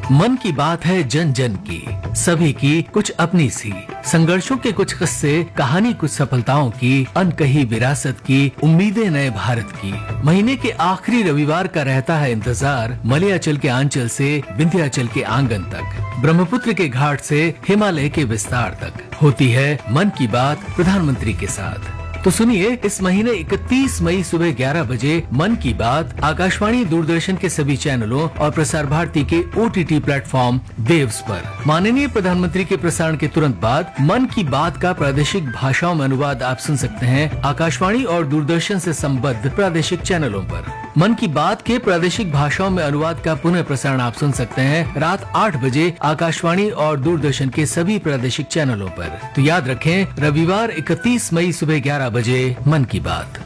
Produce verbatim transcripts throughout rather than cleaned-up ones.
मन की बात है जन जन की, सभी की कुछ अपनी सी, संघर्षों के कुछ किस्से, कहानी कुछ सफलताओं की, अनकही विरासत की, उम्मीदें नए भारत की। महीने के आखिरी रविवार का रहता है इंतजार, मलयाचल के आंचल से विंध्याचल के आंगन तक, ब्रह्मपुत्र के घाट से हिमालय के विस्तार तक होती है मन की बात प्रधानमंत्री के साथ। तो सुनिए, इस महीने इकतीस मई सुबह ग्यारह बजे मन की बात आकाशवाणी दूरदर्शन के सभी चैनलों और प्रसार भारती के ओटीटी प्लेटफॉर्म वेव्स पर। माननीय प्रधानमंत्री के प्रसारण के तुरंत बाद मन की बात का प्रादेशिक भाषाओं में अनुवाद आप सुन सकते हैं आकाशवाणी और दूरदर्शन से संबद्ध प्रादेशिक चैनलों पर। मन की बात के प्रादेशिक भाषाओं में अनुवाद का पुनः प्रसारण आप सुन सकते हैं रात आठ बजे आकाशवाणी और दूरदर्शन के सभी प्रादेशिक चैनलों पर। तो याद रखें, रविवार इकतीस मई सुबह ग्यारह बजे मन की बात।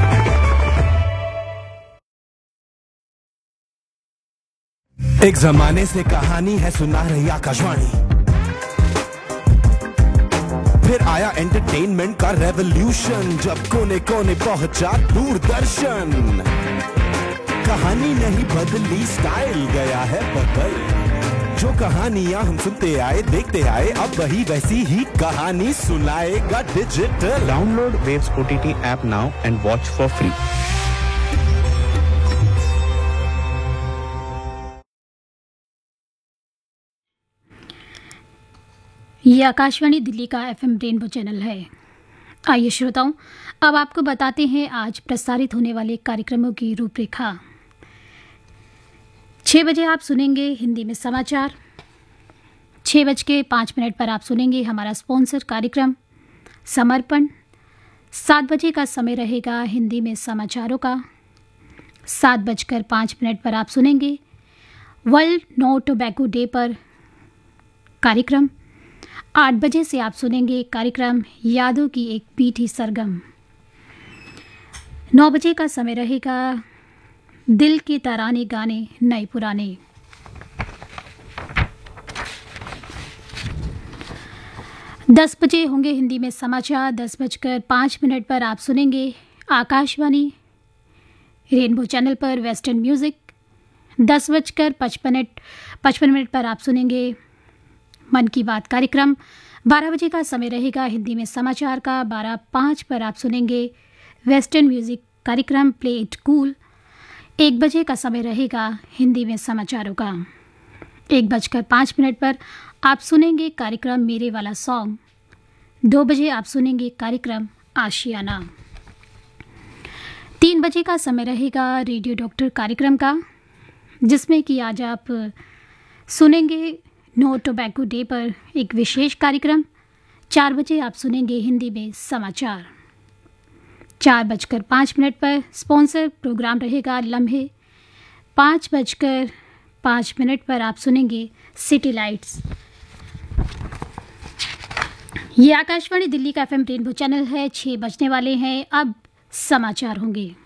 एक जमाने से कहानी है सुना रही आकाशवाणी, फिर आया एंटरटेनमेंट का रेवोल्यूशन, जब कोने कोने पहुंचा दूरदर्शन। कहानी नहीं बदली, स्टाइल गया है बदल। जो कहानियां हम सुनते आए देखते आए, अब वही वैसी ही कहानी सुनाएगा digital. Download waves OTT app now and watch for free. ये आकाशवाणी दिल्ली का एफएम रेनबो चैनल है। आइए श्रोताओं, अब आपको बताते हैं आज प्रसारित होने वाले कार्यक्रमों की रूपरेखा। छः बजे आप सुनेंगे हिंदी में समाचार, छः बज के पाँच मिनट पर आप सुनेंगे हमारा स्पॉन्सर कार्यक्रम समर्पण। सात बजे का समय रहेगा हिंदी में समाचारों का। सात बजकर पाँच मिनट पर आप सुनेंगे वर्ल्ड नो टोबैको डे पर कार्यक्रम। आठ बजे से आप सुनेंगे कार्यक्रम यादों की एक मीठी सरगम। नौ बजे का समय रहेगा दिल के तराने गाने नए पुराने। दस बजे होंगे हिंदी में समाचार। दस बजकर पाँच मिनट पर आप सुनेंगे आकाशवाणी रेनबो चैनल पर वेस्टर्न म्यूज़िक। दस बजकर पचपन मिनट पचपन मिनट पर आप सुनेंगे मन की बात कार्यक्रम। बारह बजे का समय रहेगा हिंदी में समाचार का। बारह पाँच पर आप सुनेंगे वेस्टर्न म्यूज़िक कार्यक्रम प्ले इट कूल। एक बजे का समय रहेगा हिंदी में समाचारों का। एक बजकर पाँच मिनट पर आप सुनेंगे कार्यक्रम मेरे वाला सॉन्ग। दो बजे आप सुनेंगे कार्यक्रम आशियाना। तीन बजे का समय रहेगा रेडियो डॉक्टर कार्यक्रम का, जिसमें कि आज आप सुनेंगे नो टोबैको डे पर एक विशेष कार्यक्रम। चार बजे आप सुनेंगे हिंदी में समाचार। चार बजकर पाँच मिनट पर स्पॉन्सर प्रोग्राम रहेगा लम्हे। पाँच बजकर पाँच मिनट पर आप सुनेंगे सिटी लाइट्स। ये आकाशवाणी दिल्ली का एफएम रेनबो चैनल है। छः बजने वाले हैं, अब समाचार होंगे।